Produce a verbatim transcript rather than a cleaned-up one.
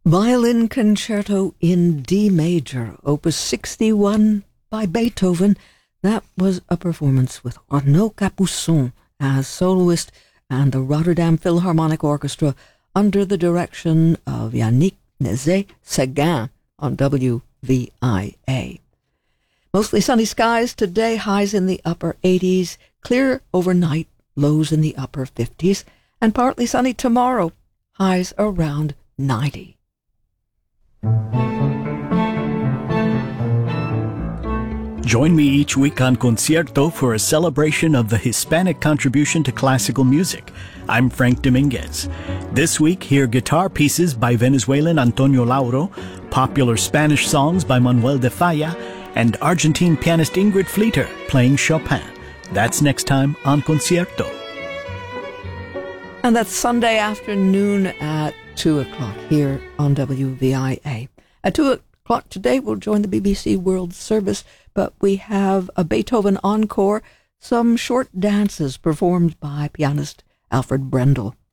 Violin Concerto in D Major, Opus sixty-one by Beethoven. That was a performance with Arnaud Capuçon as soloist and the Rotterdam Philharmonic Orchestra under the direction of Yannick Nézet-Séguin on W V I A. Mostly sunny skies today, highs in the upper eighties, clear overnight, lows in the upper fifties, and partly sunny tomorrow, highs around ninety. Join me each week on Concierto for a celebration of the Hispanic contribution to classical music. I'm Frank Dominguez. This week, hear guitar pieces by Venezuelan Antonio Lauro, popular Spanish songs by Manuel de Falla, and Argentine pianist Ingrid Fleeter playing Chopin. That's next time on Concierto. And that's Sunday afternoon at two o'clock here on W V I A. At two o'clock today, we'll join the B B C World Service, but we have a Beethoven encore, some short dances performed by pianist Alfred Brendel.